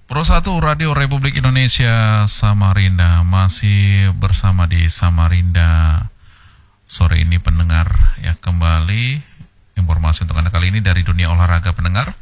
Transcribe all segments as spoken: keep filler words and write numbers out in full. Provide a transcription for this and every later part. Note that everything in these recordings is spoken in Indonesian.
Pro satu Radio Republik Indonesia Samarinda masih bersama di Samarinda sore ini pendengar ya. Kembali informasi untuk Anda kali ini dari dunia olahraga pendengar.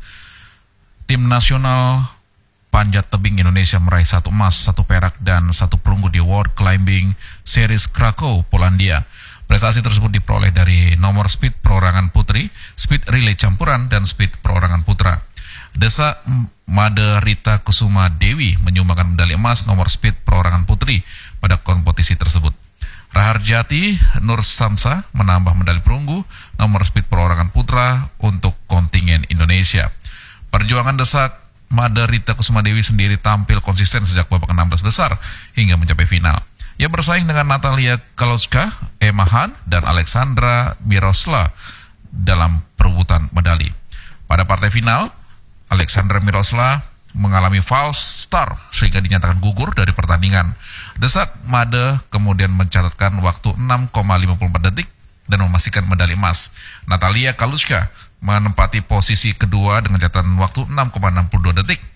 Tim nasional panjat tebing Indonesia meraih satu emas, satu perak dan satu perunggu di World Climbing Series Krakow, Polandia. Prestasi tersebut diperoleh dari nomor speed perorangan putri, speed relay campuran dan speed perorangan putra. Desa Made Rita Kusuma Dewi menyumbangkan medali emas nomor speed perorangan putri pada kompetisi tersebut. Raharjati Nur Samsa menambah medali perunggu nomor speed perorangan putra untuk kontingen Indonesia. Perjuangan Desa Made Rita Kusuma Dewi sendiri tampil konsisten sejak babak enam belas besar hingga mencapai final. Ia bersaing dengan Natalia Kaluska, Emma Han, dan Alexandra Mirosla dalam perebutan medali. Pada partai final, Alexandra Mirosla mengalami false start sehingga dinyatakan gugur dari pertandingan. Desak Made kemudian mencatatkan waktu enam koma lima puluh empat detik dan memastikan medali emas. Natalia Kaluska menempati posisi kedua dengan catatan waktu enam koma enam puluh dua detik.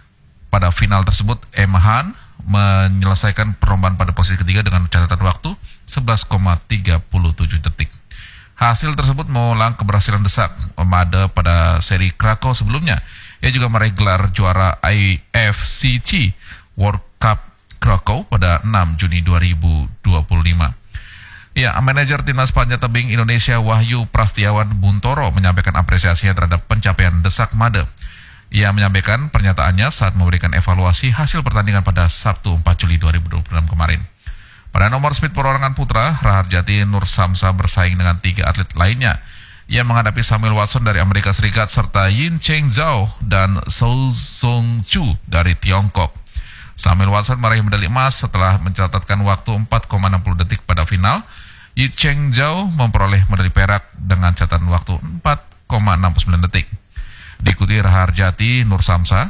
Pada final tersebut, Emma Han menyelesaikan perlombaan pada posisi ketiga dengan catatan waktu sebelas koma tiga puluh tujuh detik. Hasil tersebut mengulang keberhasilan Desak Made pada seri Krakow sebelumnya. Ia juga meraih gelar juara I F C C World Cup Krakow pada enam Juni dua ribu dua puluh lima. Ya, manajer timnas panjat tebing Indonesia Wahyu Prastiawan Buntoro menyampaikan apresiasinya terhadap pencapaian Desak Made. Ia menyampaikan pernyataannya saat memberikan evaluasi hasil pertandingan pada Sabtu empat Juli dua ribu dua puluh enam kemarin. Pada nomor speed perorangan putra, Raharjati Nur Samsa bersaing dengan tiga atlet lainnya. Ia menghadapi Samuel Watson dari Amerika Serikat serta Yin Cheng Zhao dan Zhou Zhongchu dari Tiongkok. Samuel Watson meraih medali emas setelah mencatatkan waktu empat koma enam puluh detik pada final. Yin Cheng Zhao memperoleh medali perak dengan catatan waktu empat koma enam puluh sembilan detik. Diikuti Raharjati Nur Samsa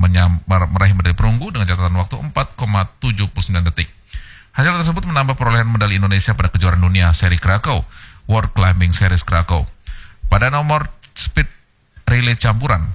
meraih medali perunggu dengan catatan waktu empat koma tujuh puluh sembilan detik. Hasil tersebut menambah perolehan medali Indonesia pada kejuaraan dunia seri Krakow, World Climbing Series Krakow. Pada nomor speed relay campuran,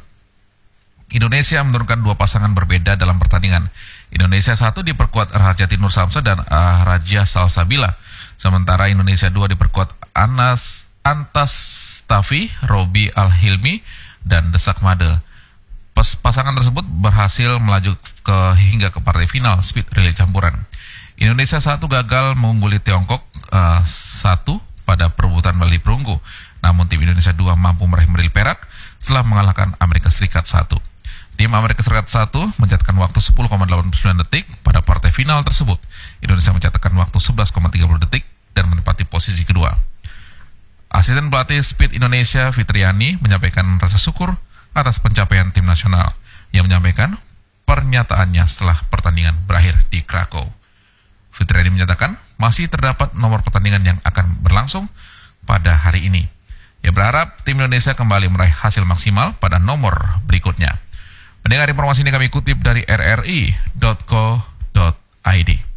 Indonesia menurunkan dua pasangan berbeda dalam pertandingan. Indonesia satu diperkuat Raharjati Nur Samsa dan Rajia Salsabila, sementara Indonesia dua diperkuat Anas Antastafi, Robi Al-Hilmi, dan Desak Made. Pas, pasangan tersebut berhasil melaju ke hingga ke partai final speed relay campuran. Indonesia satu gagal mengungguli Tiongkok uh, satu pada perebutan medali perunggu. Namun tim Indonesia dua mampu meraih medali perak setelah mengalahkan Amerika Serikat satu. Tim Amerika Serikat satu mencatatkan waktu sepuluh koma delapan puluh sembilan detik pada partai final tersebut. Indonesia mencatatkan waktu sebelas koma tiga puluh detik dan menempati posisi kedua. Asisten pelatih Speed Indonesia Fitriani menyampaikan rasa syukur atas pencapaian tim nasional. Ia menyampaikan pernyataannya setelah pertandingan berakhir di Krakow. Fitriani menyatakan masih terdapat nomor pertandingan yang akan berlangsung pada hari ini. Ia berharap tim Indonesia kembali meraih hasil maksimal pada nomor berikutnya. Mendengar informasi ini kami kutip dari r r i dot co dot i d.